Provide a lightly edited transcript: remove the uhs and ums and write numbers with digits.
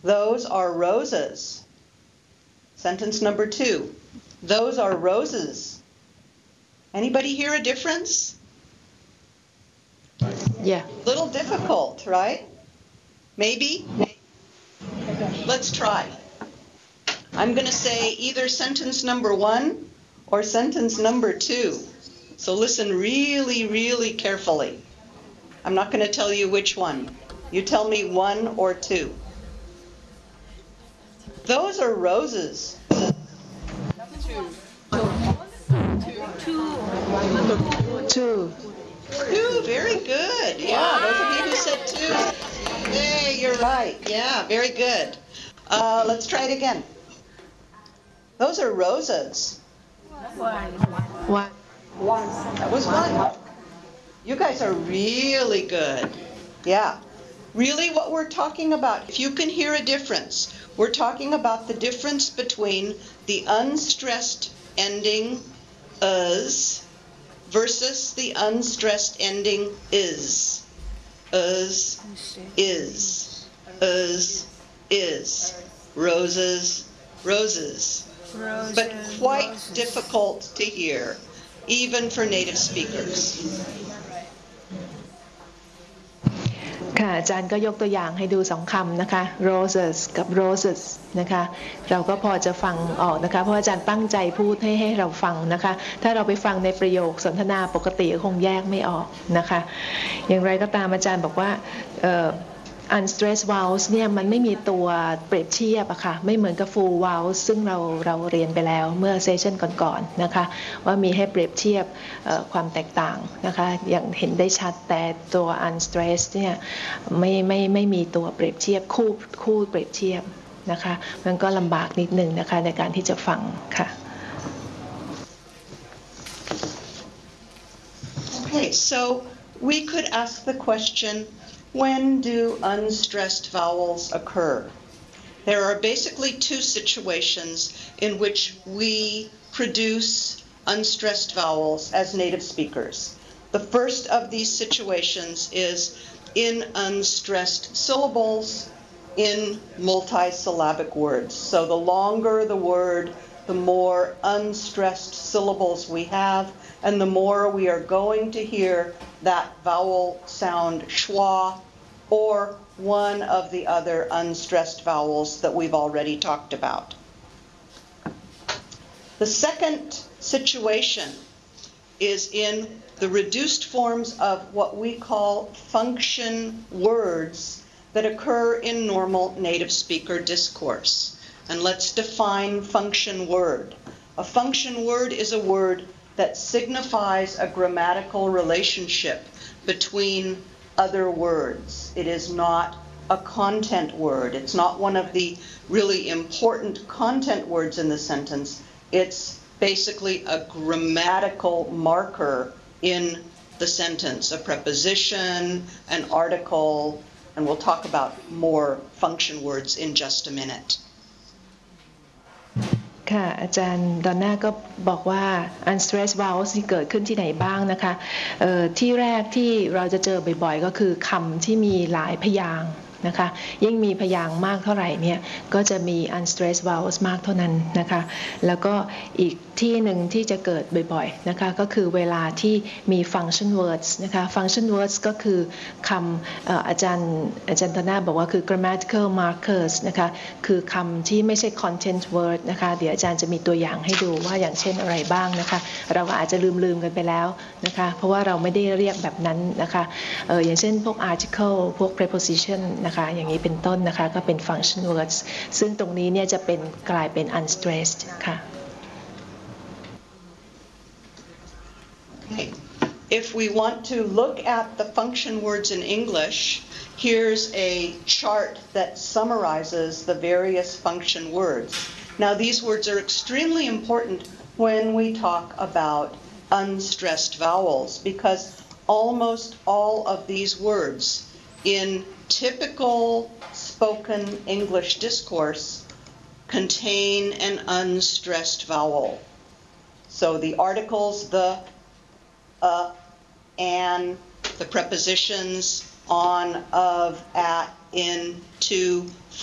Those are roses. Sentence number 2. Those are roses. Anybody hear a difference? Yeah. Little difficult, right? Maybe? Let's try. I'm going to say either sentence number 1 or sentence number 2. So listen really, really carefully. I'm not going to tell you which one. You tell me 1 or 2. Those are roses. 2. 2, very good. Yeah, those of you who said 2, hey, you're right. Yeah, very good. Let's try it again. Those are roses. 1. That was 1. You guys are really good. Yeah. Really what we're talking about, if you can hear a difference, we're talking about the difference between the unstressed ending us versus the unstressed ending is. Us, is. Us, is. Roses, roses. But quite difficult to hear, even for native speakers. ค่ะอาจารย์ก็ยกตัวอย่างให้ดู2คำนะคะ roses กับ roses นะคะเราก็พอจะฟังออกนะคะเพราะอาจารย์ตั้งใจพูดให้เราฟังนะคะถ้าเราไปฟังในประโยคสนทนาปกติก็คงแยกไม่ออกนะคะอย่างไรก็ตามอาจารย์บอกว่าunstressed vowels เนี่ยมันไม่มีตัวเปรียบเทียบอะค่ะไม่เหมือนกับ full vowels ซึ่งเราเรียนไปแล้วเมื่อเซสชันก่อนๆนะคะว่ามีให้เปรียบเทียบความแตกต่างนะคะอย่างเห็นได้ชัดแต่ตัว unstressed เนี่ยไม่มีตัวเปรียบเทียบคู่เปรียบเทียบนะคะมันก็ลำบากนิดนึงนะคะในการที่จะฟังค่ะ Okay, so we could ask the question, when do unstressed vowels occur? There are basically 2 situations in which we produce unstressed vowels as native speakers. The first of these situations is in unstressed syllables in multisyllabic words. So the longer the word, the more unstressed syllables we have, and the more we are going to hear that vowel sound schwa or one of the other unstressed vowels that we've already talked about. The second situation is in the reduced forms of what we call function words that occur in normal native speaker discourse. And let's define function word. A function word is a word that signifies a grammatical relationship between other words. It is not a content word. It's not one of the really important content words in the sentence. It's basically a grammatical marker in the sentence, a preposition, an article, and we'll talk about more function words in just a minute. ค่ะอาจารย์ดอนน่าก็บอกว่า unstressed vowels ที่เกิดขึ้นที่ไหนบ้างนะคะที่แรกที่เราจะเจอบ่อยๆก็คือคำที่มีหลายพยางค์นะคะยิ่งมีพยางค์มากเท่าไหร่เนี่ยก็จะมี unstressed vowels มากเท่านั้นนะคะแล้วก็อีกที่หนึ่งที่จะเกิดบ่อยๆนะคะก็คือเวลาที่มี function words นะคะ function words ก็คือคำอาจารย์ธนาบอกว่าคือ grammatical markers นะคะคือคำที่ไม่ใช่ content word นะคะเดี๋ยวอาจารย์จะมีตัวอย่างให้ดูว่าอย่างเช่นอะไรบ้างนะคะเราก็อาจจะลืมกันไปแล้วนะคะเพราะว่าเราไม่ได้เรียกแบบนั้นนะคะอย่างเช่นพวก article พวก preposition นะคะอย่างนี้เป็นต้นนะคะก็เป็น function words ซึ่งตรงนี้เนี่ยจะเป็นกลายเป็น unstressed ค่ะ Okay. If we want to look at the function words in English, here's a chart that summarizes the various function words. Now, these words are extremely important when we talk about unstressed vowels because almost all of these words in typical spoken English discourse contain an unstressed vowel. So the articles, the, and, the prepositions on, of, at, in, to,